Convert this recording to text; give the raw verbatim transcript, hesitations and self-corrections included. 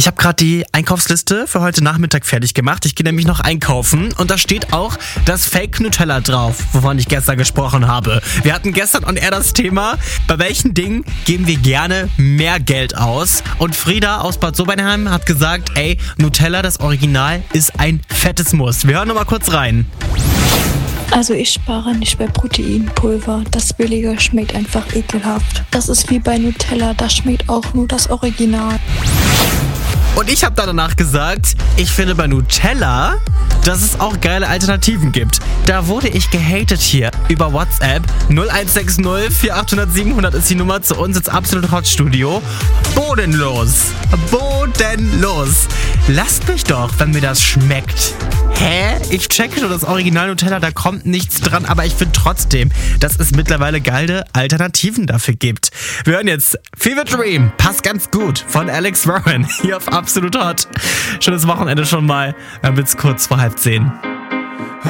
Ich habe gerade die Einkaufsliste für heute Nachmittag fertig gemacht. Ich gehe nämlich noch einkaufen und da steht auch das Fake Nutella drauf, wovon ich gestern gesprochen habe. Wir hatten gestern on air das Thema, bei welchen Dingen geben wir gerne mehr Geld aus? Und Frieda aus Bad Sobernheim hat gesagt, ey, Nutella, das Original, ist ein fettes Muss. Wir hören noch mal kurz rein. Also ich spare nicht bei Proteinpulver. Das Billige schmeckt einfach ekelhaft. Das ist wie bei Nutella, da schmeckt auch nur das Original. Und ich habe da danach gesagt, ich finde bei Nutella, dass es auch geile Alternativen gibt. Da wurde ich gehatet hier über WhatsApp. null eins sechs null vier acht null null sieben null null ist die Nummer zu uns ins Absolut Hot Studio. Bodenlos. Bodenlos. Lasst mich doch, wenn mir das schmeckt. Hä? Ich checke schon das Original Nutella, da kommt nichts dran, aber ich finde trotzdem, dass es mittlerweile geile Alternativen dafür gibt. Wir hören jetzt Fever Dream, passt ganz gut, von Alex Warren, hier auf Absolut Hot. Schönes Wochenende schon mal, dann wird's kurz vor halb zehn.